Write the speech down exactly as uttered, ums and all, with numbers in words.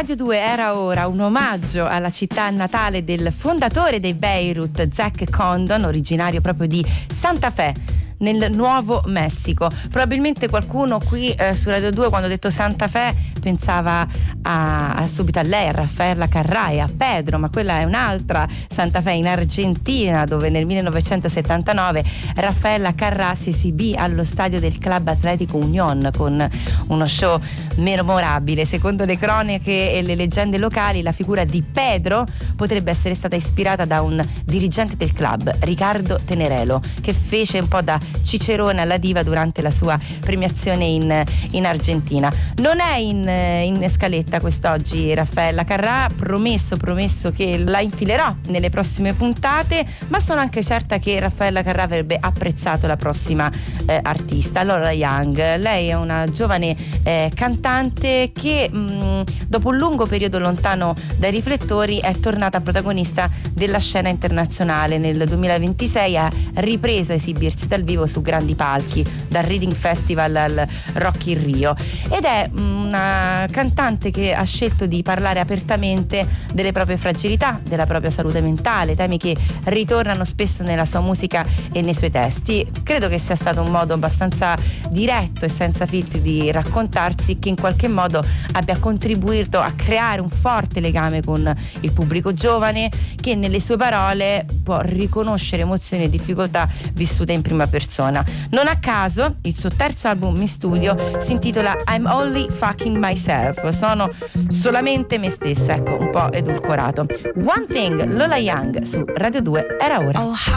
Radio due era ora un omaggio alla città natale del fondatore dei Beirut, Zac Condon, originario proprio di Santa Fe, nel Nuovo Messico. Probabilmente qualcuno qui eh, su Radio due, quando ho detto Santa Fe, pensava a, a subito a lei, a Raffaella Carrà e a Pedro, ma quella è un'altra Santa Fe in Argentina, dove nel millenovecentosettantanove Raffaella Carrà si esibì allo stadio del Club Atlético Unión con uno show memorabile. Secondo le cronache e le leggende locali, la figura di Pedro potrebbe essere stata ispirata da un dirigente del club, Ricardo Tenerelo, che fece un po' da cicerone alla diva durante la sua premiazione in, in Argentina. Non è in, in scaletta quest'oggi Raffaella Carrà, promesso promesso che la infilerò nelle prossime puntate, ma sono anche certa che Raffaella Carrà avrebbe apprezzato la prossima eh, artista, Lola Young. Lei è una giovane eh, cantante che mh, dopo un lungo periodo lontano dai riflettori è tornata protagonista della scena internazionale. Nel duemilaventisei ha ripreso a esibirsi dal vivo su grandi palchi, dal Reading Festival al Rock in Rio, ed è una cantante che ha scelto di parlare apertamente delle proprie fragilità, della propria salute mentale, temi che ritornano spesso nella sua musica e nei suoi testi. Credo che sia stato un modo abbastanza diretto e senza filtri di raccontarsi, che in qualche modo abbia contribuito a creare un forte legame con il pubblico giovane, che nelle sue parole può riconoscere emozioni e difficoltà vissute in prima persona. Non a caso il suo terzo album in studio si intitola I'm Only Fucking Myself, sono solamente me stessa, ecco, un po' edulcorato. One Thing, Lola Young su Radio due era ora.